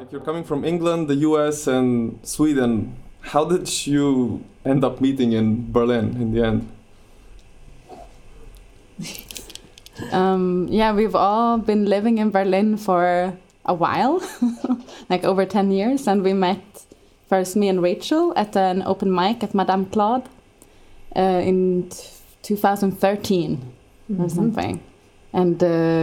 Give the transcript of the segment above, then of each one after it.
Like you're coming from England, the US, and Sweden. How did you end up meeting in Berlin in the end? We've all been living in Berlin for a while, like over 10 years, and we met first me and Rachel at an open mic at Madame Claude in 2013 or something, and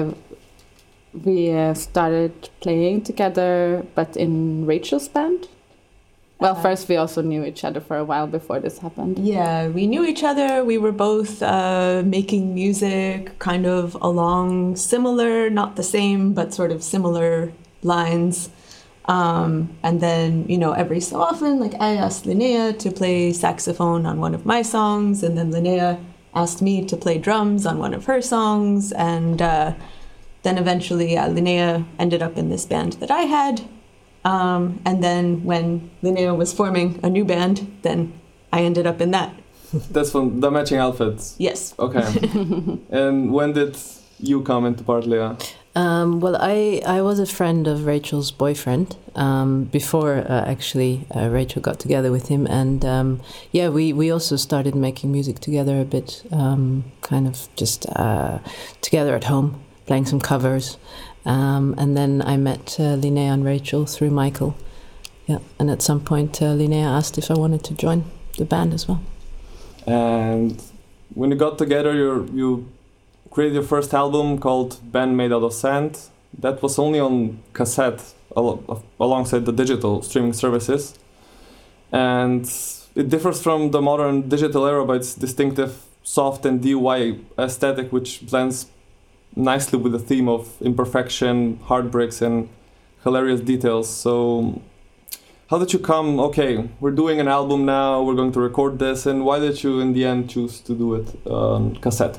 we started playing together, but in Rachel's band. Well, first we also knew each other for a while before this happened. Yeah, we knew each other. We were both making music kind of along similar, not the same, but sort of similar lines. And then, every so often, like I asked Linnea to play saxophone on one of my songs, and then Linnea asked me to play drums on one of her songs. And then eventually Linnea ended up in this band that I had. And then when Linnea was forming a new band, then I ended up in that. That's from the Matching Outfits? Yes. Okay. And when did you come into part, Leah? Well, I was a friend of Rachel's boyfriend before Rachel got together with him. And we also started making music together a bit, kind of just together at home, playing some covers. And then I met Linnea and Rachel through Michael. Yeah, and at some point Linnea asked if I wanted to join the band as well. And when you got together, you created your first album called Band Made Out of Sand. That was only on cassette alongside the digital streaming services. And it differs from the modern digital era by its distinctive soft and DIY aesthetic, which blends nicely with the theme of imperfection, heartbreaks, and hilarious details. So how did you come, okay, we're doing an album now, we're going to record this, and why did you in the end choose to do it on cassette?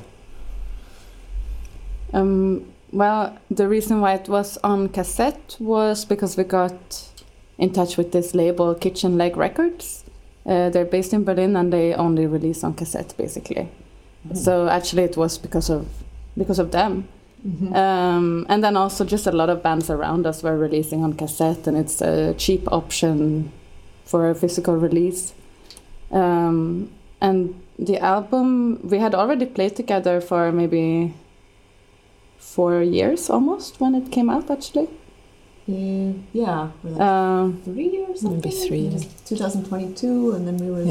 Well, the reason why it was on cassette was because we got in touch with this label, Kitchen Leg Records. They're based in Berlin and they only release on cassette, basically. Mm-hmm. So actually it was because of them. Mm-hmm. And then also just a lot of bands around us were releasing on cassette, and it's a cheap option for a physical release. And the album, we had already played together for maybe 4 years almost when it came out, actually. Yeah, like 3 years, maybe 3 years. 2022, and then we were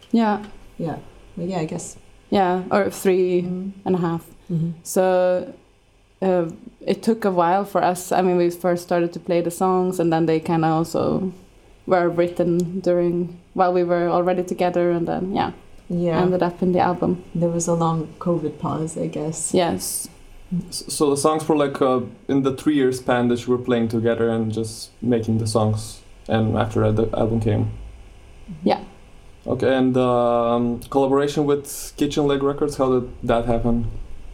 I guess. Yeah, or 3.5. Mm-hmm. So it took a while for us. I mean, we first started to play the songs, and then they kind of also were written while we were already together, and then ended up in the album. There was a long COVID pause, I guess. Yes. So the songs were like in the 3 year span that you were playing together and just making the songs, and after that the album came. Yeah. Okay, and collaboration with Kitchen Leg Records, how did that happen?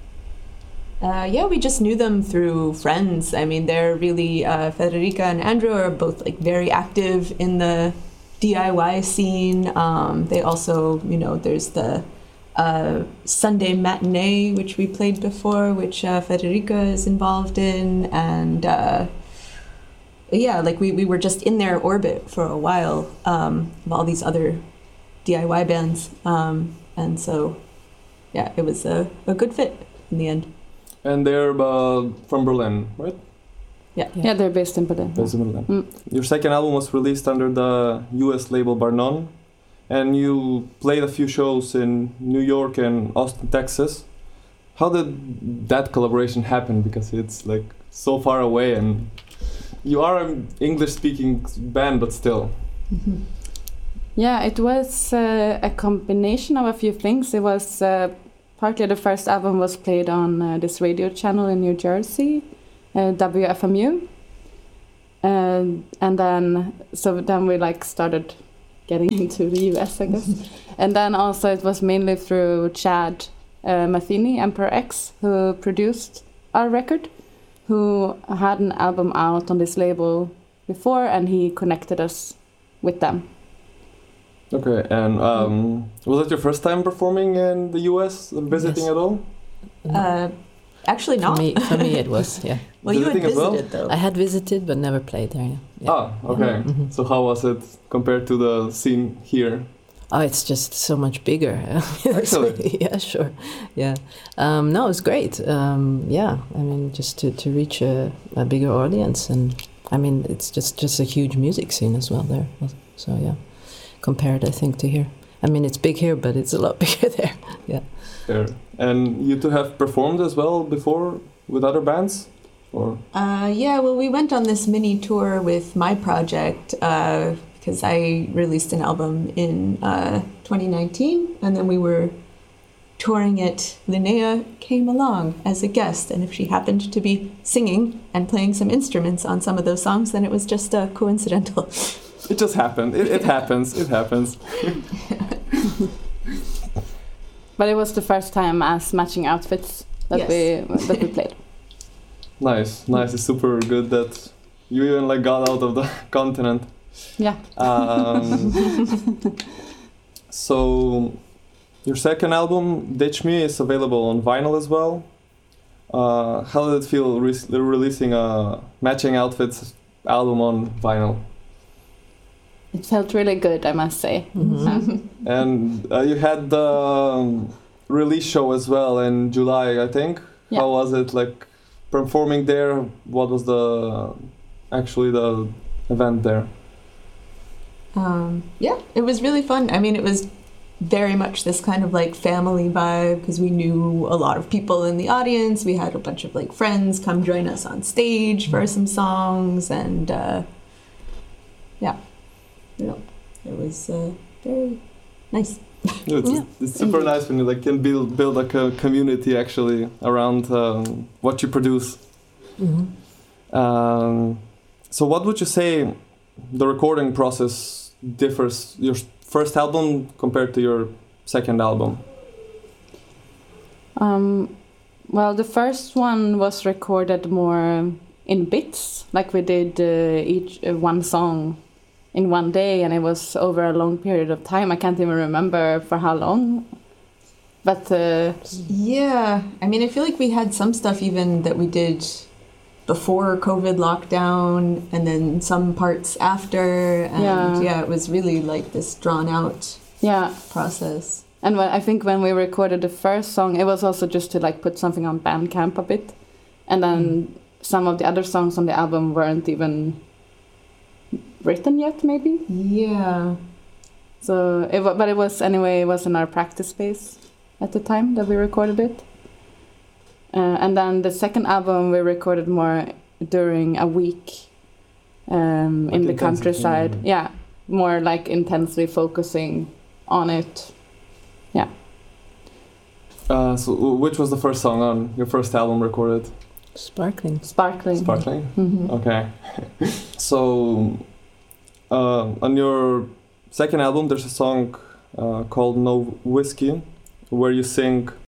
We just knew them through friends. I mean, they're really, Federica and Andrew are both like very active in the DIY scene. They also, there's the Sunday Matinee, which we played before, which Federica is involved in. And we were just in their orbit for a while, of all these other DIY bands. And so, it was a good fit in the end. And they're from Berlin, right? Yeah, they're based in Berlin. Based in Berlin. Your second album was released under the US label Barnon, and you played a few shows in New York and Austin, Texas. How did that collaboration happen? Because it's like so far away, and you are an English-speaking band, but still. Mm-hmm. Yeah, it was a combination of a few things. It was partly the first album was played on this radio channel in New Jersey, WFMU. And then we started getting into the US, I guess. And then also it was mainly through Chad Matheny, Emperor X, who produced our record, who had an album out on this label before, and he connected us with them. Okay, and was it your first time performing in the US, visiting at all? Actually, not. For me, it was, yeah. Well, you had Visiting as well? visited though. I had visited but never played there. Yeah. Ah, okay. Mhm. So how was it compared to the scene here? Oh, it's just so much bigger. Actually? Yeah, sure. Yeah. No, it's great. Yeah, I mean, just to reach a bigger audience, and I mean, it's just a huge music scene as well there. So yeah, compared, I think, to here. I mean, it's big here, but it's a lot bigger there. Yeah. There. And you two have performed as well before with other bands? Or Yeah, well, we went on this mini tour with my project because I released an album in 2019, and then we were touring it. Linnea came along as a guest, and if she happened to be singing and playing some instruments on some of those songs, then it was just coincidental. it just happened. It happens. It happens. But it was the first time as matching outfits that we played. Nice. It's super good that you even like got out of the continent. Yeah. So your second album, Ditch Me, is available on vinyl as well. How did it feel releasing a matching outfits album on vinyl? It felt really good, I must say. Mm-hmm. And you had the release show as well in July, I think. Yeah. How was it like performing there? What was the event there? Yeah, it was really fun. I mean, it was very much this kind of like family vibe because we knew a lot of people in the audience. We had a bunch of like friends come join us on stage for some songs, and it was very nice. It's super nice when you like can build like a community actually around what you produce. Mm-hmm. So what would you say the recording process differs your first album compared to your second album? Well, the first one was recorded more in bits, like we did each one song in one day, and it was over a long period of time. I can't even remember for how long. But yeah, I mean, I feel like we had some stuff even that we did before COVID lockdown, and then some parts after, and yeah, it was really like this drawn out process. And I think when we recorded the first song, it was also just to like put something on Bandcamp a bit, and then some of the other songs on the album weren't even written yet, maybe. Yeah. So, but it was anyway. It was in our practice space at the time that we recorded it. And then the second album we recorded more during a week in the countryside. Yeah, more like intensely focusing on it. Yeah. So which was the first song on your first album recorded? Sparkling. Mm-hmm. Okay. So on your second album there's a song called No Whiskey where you sing